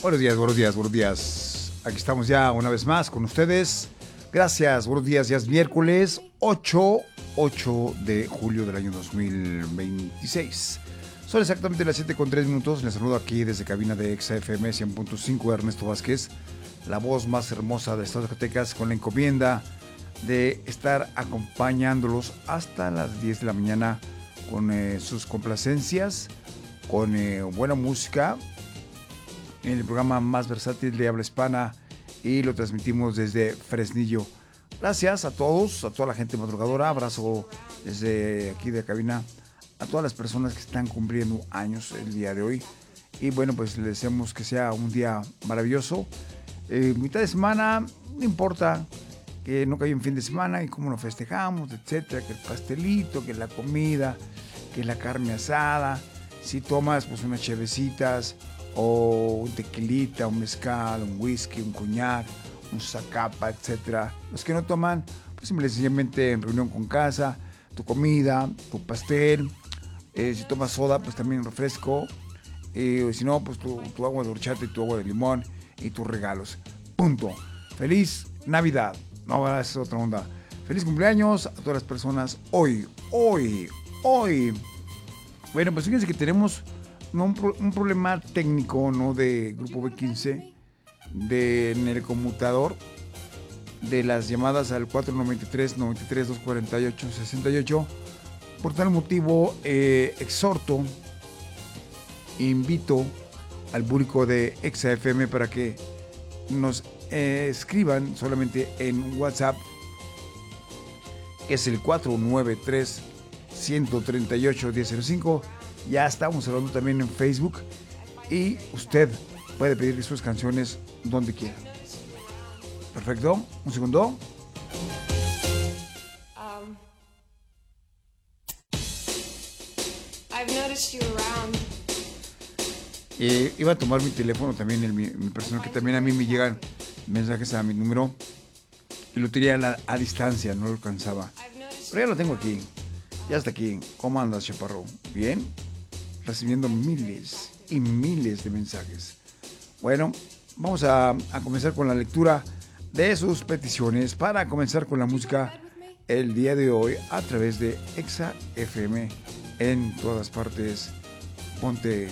Buenos días, buenos días, buenos días. Aquí estamos ya una vez más con ustedes. Gracias, buenos días. Ya es miércoles 8 de julio del año 2026. Son exactamente las 7:03. Les saludo aquí desde cabina de XFM 100.5 Ernesto Vázquez, la voz más hermosa de Estado de Zacatecas, con la encomienda de estar acompañándolos hasta las 10 de la mañana con sus complacencias, con buena música, en el programa más versátil de habla hispana, y lo transmitimos desde Fresnillo. Gracias a todos, a toda la gente madrugadora. Abrazo desde aquí de cabina a todas las personas que están cumpliendo años el día de hoy. Y bueno, pues les deseamos que sea un día maravilloso. Mitad de semana, no importa que no cayó en fin de semana y cómo lo festejamos, etcétera, que el pastelito, que la comida, que la carne asada. Si tomas pues unas chevecitas o un tequilita, un mezcal, un whisky, un coñac, un zacapa, etcétera. Los que no toman, pues simplemente en reunión con casa, tu comida, tu pastel. Si tomas soda, pues también refresco. Si no, pues tu agua de horchata y tu agua de limón y tus regalos. Punto. Feliz Navidad. No, esa es otra onda. Feliz cumpleaños a todas las personas hoy. Bueno, pues fíjense que tenemos un problema técnico, ¿no?, de Grupo B15 en el conmutador de las llamadas al 493-93-248-68. Por tal motivo, exhorto, invito al público de XFM para que nos escriban solamente en WhatsApp, que es el 493-138-1005. Ya estamos hablando también en Facebook y usted puede pedir sus canciones donde quiera. Perfecto, un segundo. I've noticed you around. Iba a tomar mi teléfono también, mi personal, que también a mí me llegan mensajes a mi número, y lo tenía a distancia, no lo alcanzaba. Pero ya lo tengo aquí, ya está aquí. ¿Cómo andas, chaparro? ¿Bien? Recibiendo miles y miles de mensajes. Bueno, vamos a comenzar con la lectura de sus peticiones para comenzar con la música el día de hoy a través de Exa FM en todas partes. Ponte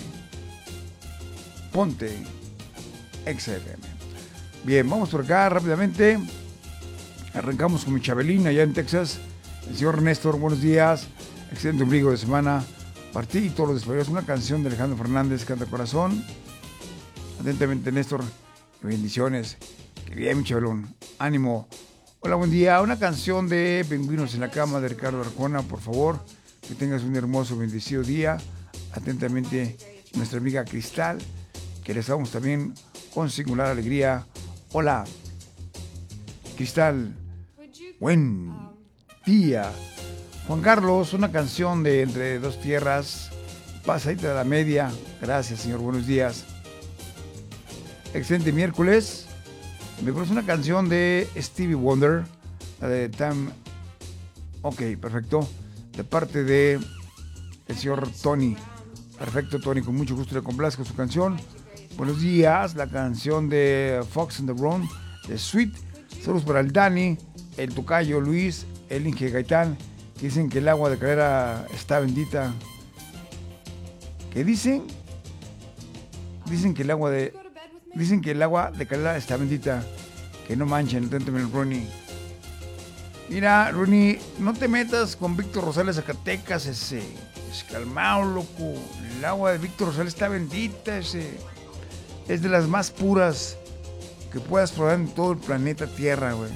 Exa FM. Bien, vamos por acá rápidamente. Arrancamos con mi Chabelín allá en Texas. El señor Néstor, buenos días. Excelente ombligo de semana. Partí y todos los despedidos. Una canción de Alejandro Fernández, Canta Corazón. Atentamente, Néstor. Bendiciones. Qué bien, mi Chabelón. Ánimo. Hola, buen día. Una canción de Pingüinos en la Cama de Ricardo Arjona, por favor. Que tengas un hermoso, bendecido día. Atentamente, nuestra amiga Cristal, que le saludamos también con singular alegría. Hola, Cristal. Buen día. Juan Carlos, una canción de Entre Dos Tierras, pasadita de la media. Gracias, señor, buenos días. Excelente miércoles. Me pones una canción de Stevie Wonder, la de Time. Ok, perfecto. De parte de el señor Tony. Perfecto, Tony, con mucho gusto le complazco su canción. Buenos días, la canción de Fox and the Brown, de Sweet. Saludos para el Dani, el Tocayo, Luis, el Inge Gaitán. Dicen que el agua de Calera está bendita. ¿Qué dicen? Dicen que el agua de Calera está bendita. Que no manchen, inténtame el Ronnie. Mira, Ronnie, no te metas con Víctor Rosales Zacatecas, ese. Es calmado, loco. El agua de Víctor Rosales está bendita, ese. Es de las más puras que puedas probar en todo el planeta Tierra, güey.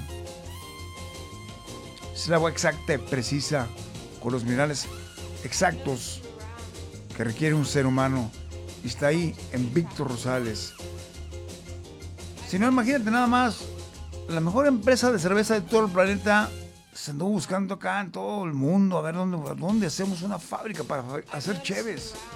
Es el agua exacta y precisa, con los minerales exactos que requiere un ser humano. Y está ahí en Víctor Rosales. Si no, imagínate nada más, la mejor empresa de cerveza de todo el planeta se andó buscando acá en todo el mundo a ver dónde hacemos una fábrica para hacer cheves.